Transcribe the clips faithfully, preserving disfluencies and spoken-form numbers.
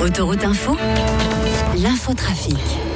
Autoroute Info, l'infotrafic.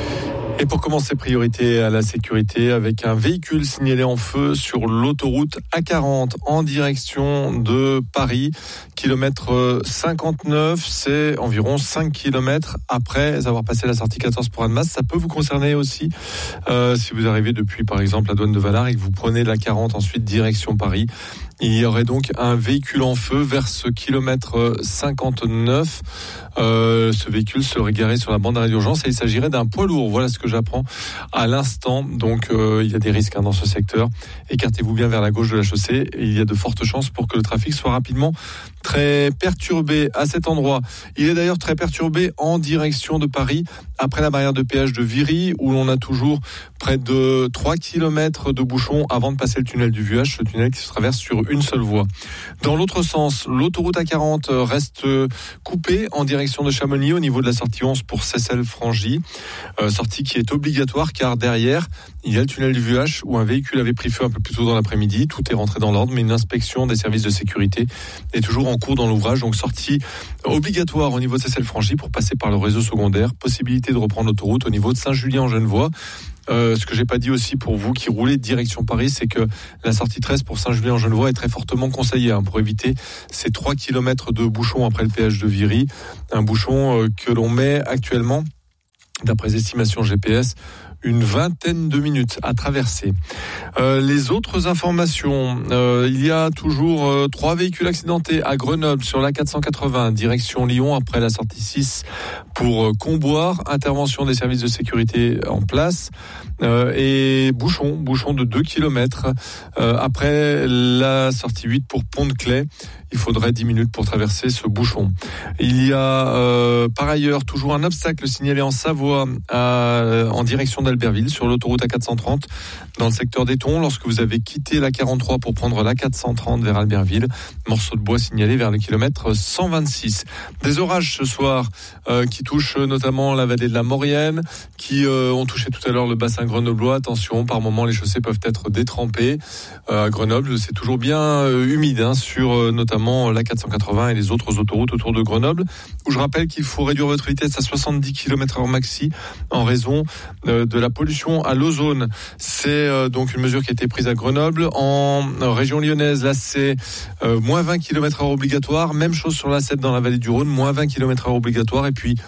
Et pour commencer, priorité à la sécurité avec un véhicule signalé en feu sur l'autoroute A quarante en direction de Paris. Kilomètre cinquante-neuf, c'est environ cinq kilomètres après avoir passé la sortie quatorze pour Annemasse. Ça peut vous concerner aussi euh, si vous arrivez depuis par exemple la douane de Valard et que vous prenez la quarante ensuite direction Paris. Il y aurait donc un véhicule en feu vers ce kilomètre cinquante-neuf. Euh, ce véhicule serait garé sur la bande d'arrêt d'urgence et il s'agirait d'un poids lourd. Voilà ce que j'apprends à l'instant. Donc euh, il y a des risques hein, dans ce secteur. Écartez-vous bien vers la gauche de la chaussée. Et il y a de fortes chances pour que le trafic soit rapidement très perturbé à cet endroit. Il est d'ailleurs très perturbé en direction de Paris après la barrière de péage de Viry où l'on a toujours près de trois kilomètres de bouchons avant de passer le tunnel du Vuache, ce tunnel qui se traverse sur une seule voie. Dans l'autre sens, l'autoroute A quarante reste coupée en direction de Chamonix au niveau de la sortie onze pour Seyssel-Frangy. Euh, sortie qui est obligatoire car derrière, il y a le tunnel du Vuache où un véhicule avait pris feu un peu plus tôt dans l'après-midi. Tout est rentré dans l'ordre, mais une inspection des services de sécurité est toujours en cours dans l'ouvrage. Donc sortie obligatoire au niveau de Seyssel-Frangy pour passer par le réseau secondaire. Possibilité de reprendre l'autoroute au niveau de Saint-Julien-en-Genevois. Euh, ce que j'ai pas dit aussi pour vous qui roulez direction Paris, c'est que la sortie treize pour Saint-Julien-en-Genevois est très fortement conseillée hein, pour éviter ces trois kilomètres de bouchons après le péage de Viry. Un bouchon euh, que l'on met actuellement, d'après les estimations G P S, une vingtaine de minutes à traverser. Euh, les autres informations, euh, il y a toujours euh, trois véhicules accidentés à Grenoble sur l'A quatre cent quatre-vingts, direction Lyon, après la sortie six pour euh, Comboire. Intervention des services de sécurité en place. Euh, et bouchon, bouchon de deux kilomètres euh, après la sortie huit pour Pont-de-Claix. Il faudrait dix minutes pour traverser ce bouchon. Il y a euh, par ailleurs toujours un obstacle signalé en Savoie à, en direction d'Albertville sur l'autoroute A quatre cent trente dans le secteur d'Éton lorsque vous avez quitté la quarante-trois pour prendre la quatre cent trente vers Albertville. Morceau de bois signalé vers le kilomètre cent vingt-six. Des orages ce soir euh, qui touchent notamment la vallée de la Maurienne, qui euh, ont touché tout à l'heure le bassin grenoblois. Attention, par moments les chaussées peuvent être détrempées. Euh, à Grenoble, c'est toujours bien euh, humide hein, sur euh, notamment la quatre cent quatre-vingts et les autres autoroutes autour de Grenoble, où je rappelle qu'il faut réduire votre vitesse à soixante-dix kilomètres heure maxi en raison euh, de la pollution à l'ozone. C'est euh, donc une mesure qui a été prise à Grenoble. En région lyonnaise, là c'est euh, moins vingt kilomètres heure obligatoire. Même chose sur l'A sept dans la vallée du Rhône, moins vingt kilomètres heure obligatoire. Et puis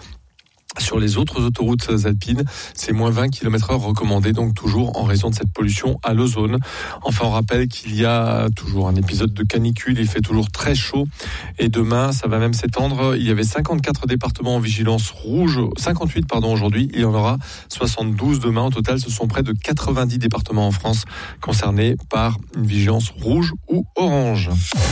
sur les autres autoroutes alpines, c'est moins vingt kilomètres heure recommandé, donc toujours en raison de cette pollution à l'ozone. Enfin, on rappelle qu'il y a toujours un épisode de canicule, il fait toujours très chaud, et demain, ça va même s'étendre. Il y avait cinquante-quatre départements en vigilance rouge, cinquante-huit pardon aujourd'hui, il y en aura soixante-douze demain. Au total, ce sont près de quatre-vingt-dix départements en France concernés par une vigilance rouge ou orange.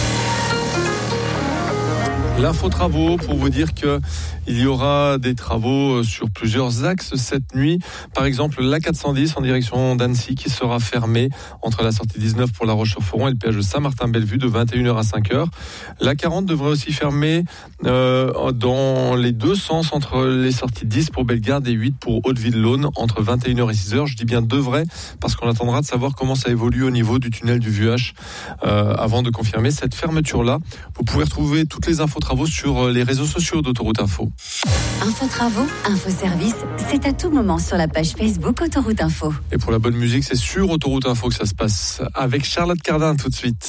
L'info travaux pour vous dire que il y aura des travaux sur plusieurs axes cette nuit. Par exemple, l'A quatre cent dix en direction d'Annecy qui sera fermée entre la sortie dix-neuf pour La Roche-sur-Foron et le péage de Saint-Martin-Bellevue de vingt et une heures à cinq heures. L'A quarante devrait aussi fermer euh, dans les deux sens entre les sorties dix pour Bellegarde et huit pour Hauteville-Laune entre vingt et une heures et six heures. Je dis bien devrait parce qu'on attendra de savoir comment ça évolue au niveau du tunnel du Vuache euh, avant de confirmer cette fermeture-là. Vous pouvez retrouver toutes les infos travaux sur les réseaux sociaux d'Autoroute Info. Info travaux, info service, c'est à tout moment sur la page Facebook Autoroute Info. Et pour la bonne musique, c'est sur Autoroute Info que ça se passe avec Charlotte Cardin tout de suite.